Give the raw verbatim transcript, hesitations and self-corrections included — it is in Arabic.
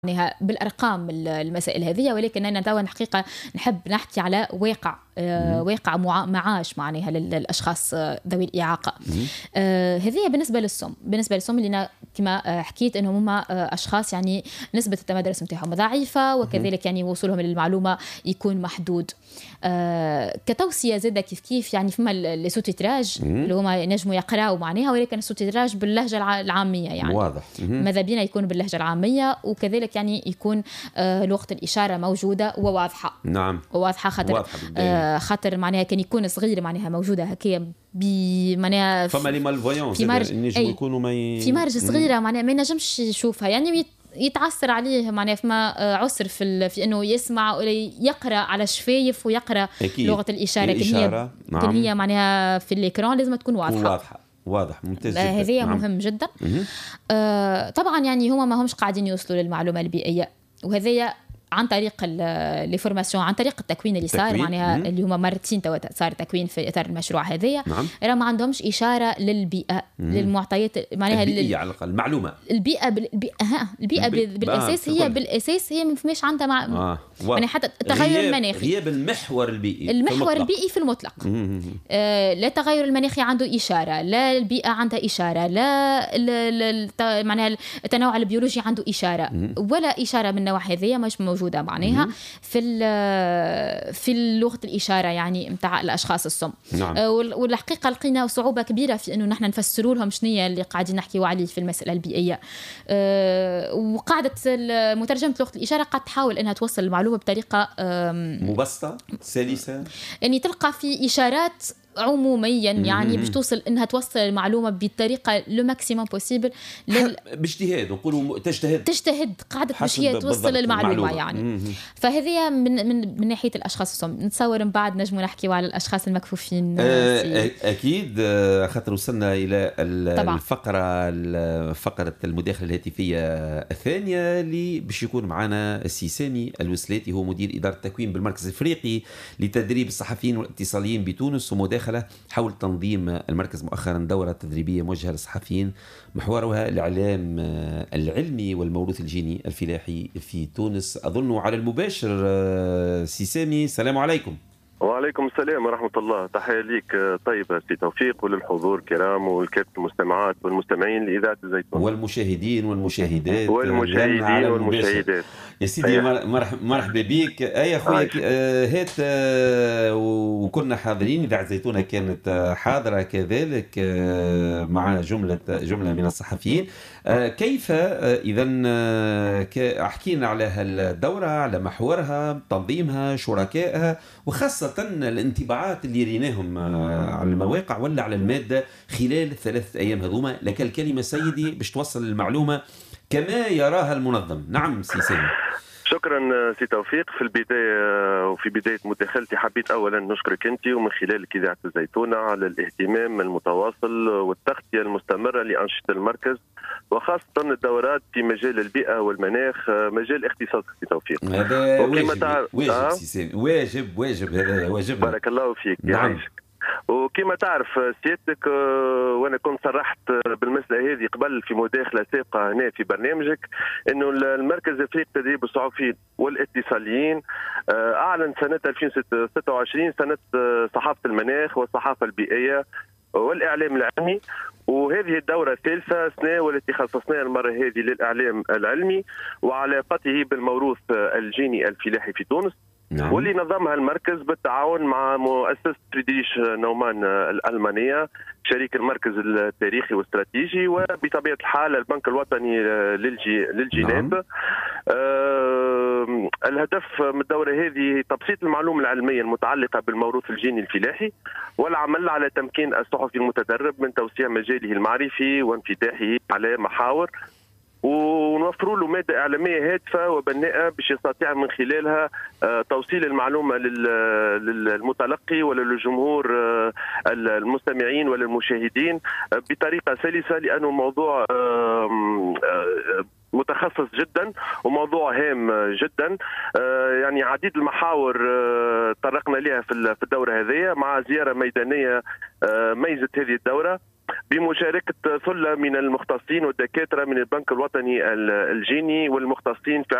يعني بالارقام المسائل هذه، ولكن انا توا الحقيقه نحب نحكي على واقع آه واقع معاش معناها للاشخاص ذوي الاعاقه. آه هذه بالنسبه للسم بالنسبه للسم اللي كما حكيت انهم هما اشخاص يعني نسبه التمدرس نتاعهم ضعيفه، وكذلك يعني وصولهم للمعلومه يكون محدود. آه كتوصيه زاده كيف كيف يعني فما السوتيتراج اللي هما ينجموا يقراوا معناها، ولكن السوتيتراج باللهجه العاميه يعني واضح. ماذا بينا يكون باللهجه العاميه، وكذلك يعني يكون آه لغه الاشاره موجوده وواضحه. نعم وواضحه خاطر آه خاطر معناها كان يكون صغير معناها موجوده هكيا بمعناها فما لي مالفويون في مارج ينجموا يكونوا ما ي... في مارج صغيره معناها ما ينجمش يشوفها، يعني يتعثر عليه معناها فما عسر في في انه يسمع ولا يقرا على شفايف ويقرا أكيد. لغه الاشاره. كان هي نعم. كان هي معناها في الاكران لازم تكون واضحه واضحه واضح ممتاز جدا. هذه نعم. مهم جدا. آه طبعا يعني هما ما همش قاعدين يوصلوا للمعلومه البيئيه، وهذه عن طريق الفورماسيون، عن طريق التكوين اللي صار معناها مم. اللي هما مرتين توا صار تكوين في اطار المشروع هذايا. نعم. راه ما عندهمش اشاره للبيئه مم. للمعطيات معناها البيئيه على الاقل المعلومه البيئه بالبيئه ها البيئه البي... بالاساس هي بالاساس هي ما فماش عندها مع... آه. يعني حتى التغير المناخي غياب المحور البيئي المحور في البيئي في المطلق. آه لا التغير المناخي عنده اشاره، لا البيئه عندها اشاره، لا ال... ال... معناها التنوع البيولوجي عنده اشاره مم. ولا اشاره من النوع هذيا مش موجوده معناها في في لغه الاشاره يعني نتاع الاشخاص الصم. نعم. آه والحقيقه لقينا صعوبه كبيره في انه نحن نفسروا لهم شنو هي اللي قاعدين نحكيوا عليه في المساله البيئيه. آه وقاعده مترجمه لغه الاشاره قاعده تحاول انها توصل المعلومه بطريقه مبسطه سلسه، يعني تلقى في اشارات عموميا يعني باش توصل انها توصل المعلومه بطريقه لو ماكسيموم بوسيبل لل... باجتهاد نقولوا تجتهد تجتهد قاعده باش هي توصل المعلومه يعني. مم. فهذه من من من ناحيه الاشخاص الصم. نتصور من بعد نجموا نحكيوا على الاشخاص المكفوفين. أه اكيد خاطر وصلنا الى الفقره فقره المداخله الهاتفيه الثانيه اللي باش يكون معنا السي سامي الوسلاتي، هو مدير اداره التكوين بالمركز الافريقي لتدريب الصحفيين والاتصاليين بتونس، ومداخله حول تنظيم المركز مؤخرا دورة تدريبية موجهة للصحفيين محورها الإعلام العلمي والموروث الجيني الفلاحي في تونس. أظن على المباشر سي سامي، السلام عليكم. وعليكم السلام ورحمة الله. تحية ليك طيبة سي توفيق وللحضور الكرام والكافة المستمعات والمستمعين لإذاعة الزيتون والمشاهدين والمشاهدات والمشاهدين والمشاهدات. يا سيدي مرحبا بك. أي أخويا هات وكنا حاضرين، إذاعة الزيتون كانت حاضرة كذلك مع جملة جملة من الصحفيين. كيف إذا أحكينا على الدورة، على محورها، تنظيمها، شركائها، وخاصة الانطباعات اللي ريناهم على المواقع ولا على المادة خلال الثلاثة أيام هذوما. لك الكلمة سيدي باش توصل المعلومة كما يراها المنظم. نعم سي سامي. شكرا سي توفيق. في البداية وفي بداية مداخلتي حبيت أولا نشكرك أنت ومن خلالك إذاعة الزيتون على الاهتمام المتواصل والتغطية المستمرة لأنشطة المركز، وخاصة الدورات في مجال البيئة والمناخ، مجال اختصاص سي توفيق. هذا واجب تعرف... واجب آه؟ سي سامي واجب واجب هذا واجب. بارك الله فيك. نعم. وكما تعرف سيادتك وانا كنت صرحت بالمساله هذه قبل في مداخله سابقه هنا في برنامجك، انه المركز الافريقي لتدريب الصحفيين والاتصاليين اعلن سنه ألفين وستة وعشرين سنه صحافه المناخ والصحافه البيئيه والاعلام العلمي، وهذه الدورة الثالثة سنة والتي خصصناها المرة هذه للإعلام العلمي وعلاقته بالموروث الجيني الفلاحي في تونس. نعم. واللي نظمها المركز بالتعاون مع مؤسسة فريدريش نومان الألمانية شريك المركز التاريخي والاستراتيجي، وبطبيعة الحال البنك الوطني للجي للجينات. نعم. آه الهدف من الدورة هذه تبسيط المعلومة العلمية المتعلقة بالموروث الجيني الفلاحي، والعمل على تمكين الصحفي المتدرب من توسيع مجاله المعرفي وانفتاحه على محاور، ونوفروا له مادة إعلامية هادفة وبناءة باش يستطيع من خلالها توصيل المعلومة للمتلقي وللجمهور المستمعين وللمشاهدين بطريقة سلسة، لأنه الموضوع متخصص جدا وموضوع هام جدا. يعني عديد المحاور طرقنا لها في الدورة هذه مع زيارة ميدانية ميزة هذه الدورة. بمشاركه ثله من المختصين والدكاتره من البنك الوطني الجيني والمختصين في